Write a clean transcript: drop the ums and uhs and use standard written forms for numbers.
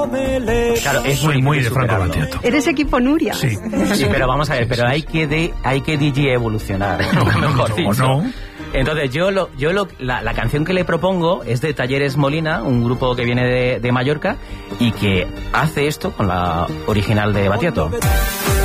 Claro, es muy de Franco Battiato. ¿Eres equipo Nuria? Sí. Sí, pero vamos a ver, pero hay que DJ evolucionar, mejor dicho. ¿O no? Entonces la canción que le propongo es de Talleres Molina, un grupo que viene de Mallorca y que hace esto con la original de Battiato.